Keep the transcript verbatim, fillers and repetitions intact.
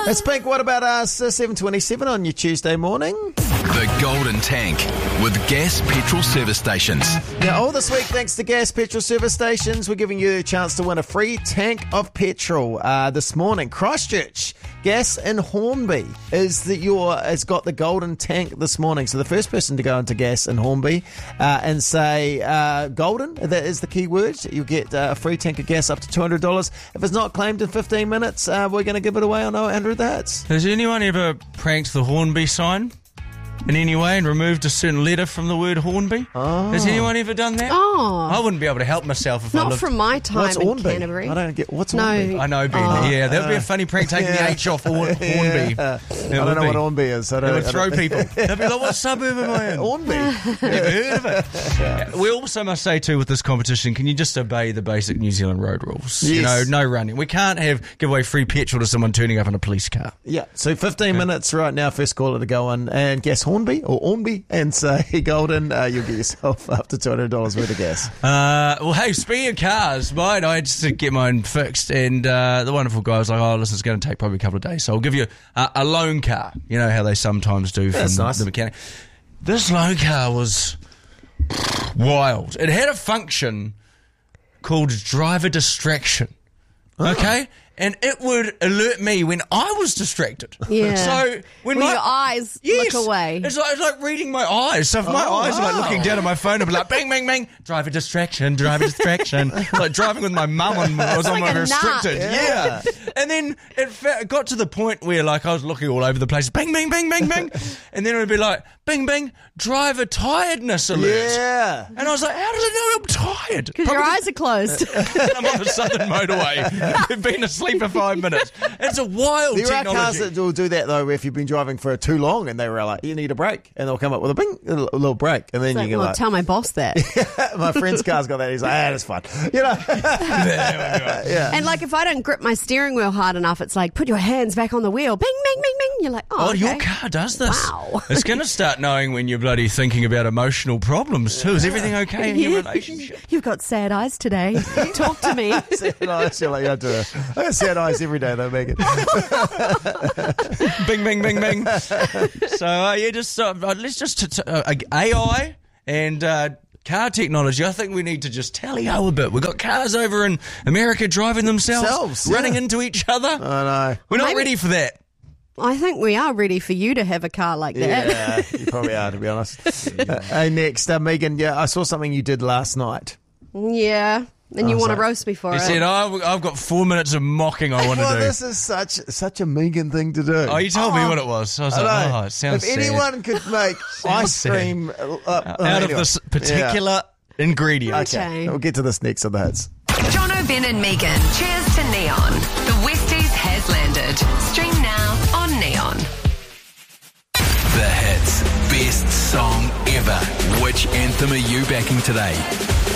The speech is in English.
It's Pink. What about us? Uh, seven twenty-seven on your Tuesday morning. The Golden Tank with Gas Petrol Service Stations. Now, all this week, thanks to Gas Petrol Service Stations, we're giving you a chance to win a free tank of petrol uh, this morning. Christchurch Gas in Hornby is the, your has got the Golden Tank this morning. So the first person to go into Gas in Hornby uh, and say uh, Golden, that is the key word, you'll get uh, a free tank of gas up to two hundred dollars. If it's not claimed in fifteen minutes, uh, we're going to give it away on oh eight hundred the hits. Has anyone ever pranked the Hornby sign in any way and removed a certain letter from the word Hornby? Oh. Has anyone ever done that? Oh. I wouldn't be able to help myself if I Not lived... from my time What's in Hornby? Canterbury. I don't get what's No. Hornby. I know, Ben. Oh. Yeah, that would be a funny prank taking Yeah. the H off Horn- Hornby. Yeah. It I don't would know be. what Hornby is. I It don't, would I throw don't- people. They'd be like, what suburb am I in? Hornby. Never heard of it. Yeah. We also must say, too, with this competition, can you just obey the basic New Zealand road rules? You know, Yes. no running. We can't have give away free petrol to someone turning up in a police car. Yeah, so fifteen minutes right now, first caller to go on and guess Hornby or Hornby and say Golden, uh, you'll get yourself up to two hundred dollars worth of gas. Uh, well, hey, speaking of cars, mine, I had to get mine fixed, and uh, the wonderful guy was like, oh, listen, it's going to take probably a couple of days, so I'll give you a, a loan car. You know how they sometimes do from That's the, nice. the mechanic. This loan car was wild. It had a function called driver distraction. Okay? And it would alert me when I was distracted. Yeah. So when, When my your eyes Yes. look away. It's like, it's like reading my eyes. So if my Oh, eyes are like wow. looking down at my phone, I'll be like, bang, bang, bang, driver distraction, driver distraction. Like driving with my mum on, I was on like my a nut. restricted. Yeah. And then it, fa- it got to the point where like I was looking all over the place, bang, bang, bang, bang, bang. And then it would be like, bing, bing, driver tiredness alert. Yeah. And I was like, how does it know I'm tired? Because your eyes are closed. I'm on the southern motorway. I've been asleep for five minutes. It's a wild There are technology. cars that will do that though, where if you've been driving for too long and they were like, you need a break, and they'll come up with a bing, a little, a little break, and then Like, you can well, like, tell my boss that. my friend's car's got that. He's like, ah, that's fine, you know. yeah. And like if I don't grip my steering wheel hard enough, it's like, put your hands back on the wheel. Bing, bing, bing, bing. You're like, oh, Oh, okay. your car does this. Wow. It's going to start knowing when you're bloody thinking about emotional problems too. Is everything okay in your relationship? You've got sad eyes today. Talk to me. Sad eyes, you're like, you have to, I got sad eyes every day though, Megan. Bing, bing, bing, bing. So uh, yeah, just uh, let's just t- t- uh, A I and uh, car technology. I think we need to just tally-ho a bit. We've got cars over in America driving themselves, Selves, running yeah. into each other. I know. We're not Maybe- ready for that. I think we are ready for you to have a car like that. Yeah, you probably are, to be honest. Uh, hey, next, uh, Megan, yeah, I saw something you did last night. Yeah. And you Oh, want to sorry. roast me for He it. said, oh, I've got four minutes of mocking I want to Well, do. this is such such a Megan thing to do. Oh, you told me what it was. I was I like, know. oh, it sounds If sad. anyone could make ice sad. cream uh, uh, Out anyway. of this particular ingredient. Yeah. Okay, we'll get to this next on the hits. Jono, Ben and Megan. Cheers to Neon. The Westies has landed. Stream now on Neon. The hits. Best song ever. Which anthem are you backing today?